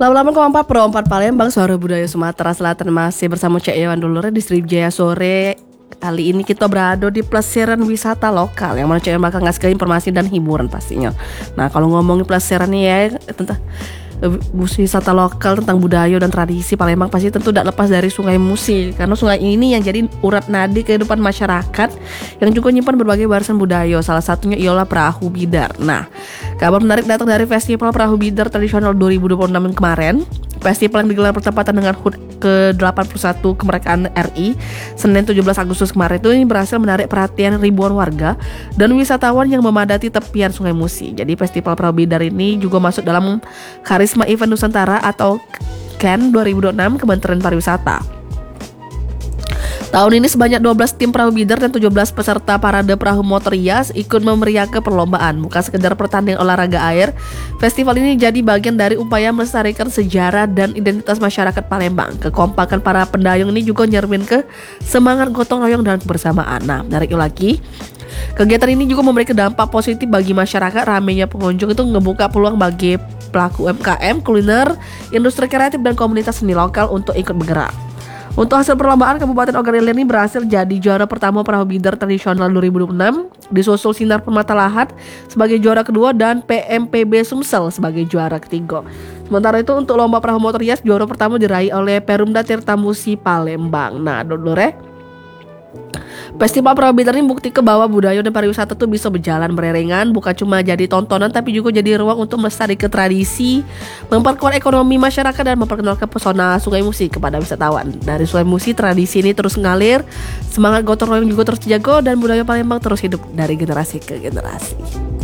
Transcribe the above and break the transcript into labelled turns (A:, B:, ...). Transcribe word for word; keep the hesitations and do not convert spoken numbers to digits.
A: Lama-lama Kompas Pro empat Palembang, Suara Budaya Sumatera Selatan masih bersama Cek Iwan Dulure di Sriwijaya Sore. Kali ini kita berada di pelesiran wisata lokal yang mana Cek Iwan bakal ngasih informasi dan hiburan pastinya. Nah, kalau ngomongin pelesiran nih ya tentang bus wisata lokal tentang budaya dan tradisi Palembang pasti tentu tidak lepas dari Sungai Musi, karena sungai ini yang jadi urat nadi kehidupan masyarakat yang juga menyimpan berbagai warisan budaya. Salah satunya ialah Perahu Bidar. Nah, kabar menarik datang dari Festival Perahu Bidar Tradisional dua ribu dua puluh enam yang kemarin. Festival yang digelar bertepatan dengan H U T ke delapan puluh satu Kemerdekaan R I Senin tujuh belas Agustus kemarin itu ini berhasil menarik perhatian ribuan warga dan wisatawan yang memadati tepian Sungai Musi. Jadi Festival Perahu Bidar ini juga masuk dalam Karisma Event Nusantara atau K E N dua ribu dua puluh enam Kementerian Pariwisata. Tahun ini sebanyak dua belas tim perahu bidar dan tujuh belas peserta parade perahu motor hias ikut memeriahkan perlombaan. Bukan sekedar pertandingan olahraga air, festival ini jadi bagian dari upaya melestarikan sejarah dan identitas masyarakat Palembang. Kekompakan para pendayung ini juga nyermin ke semangat gotong royong dan kebersamaan. Nah, menarik lagi, kegiatan ini juga memberikan dampak positif bagi masyarakat. Ramainya pengunjung itu ngebuka peluang bagi pelaku U M K M, kuliner, industri kreatif dan komunitas seni lokal untuk ikut bergerak. Untuk hasil perlombaan, Kabupaten Ogan ini berhasil jadi juara pertama Perahu Bidar Tradisional dua ribu dua puluh enam, disusul Sinar Permata Lahat sebagai juara kedua dan P M P B Sumsel sebagai juara ketiga. Sementara itu untuk lomba perahu motor hias, juara pertama diraih oleh Perumda Tirta Musi Palembang. Nah, Dulure, Festival Perahu Bidar ini bukti ke bahwa budaya dan pariwisata tuh bisa berjalan bererengan, bukan cuma jadi tontonan tapi juga jadi ruang untuk melestarikan tradisi, memperkuat ekonomi masyarakat dan memperkenalkan pesona Sungai Musi kepada wisatawan. Dari Sungai Musi, tradisi ini terus ngalir, semangat gotong royong juga terus dijaga dan budaya Palembang terus hidup dari generasi ke generasi.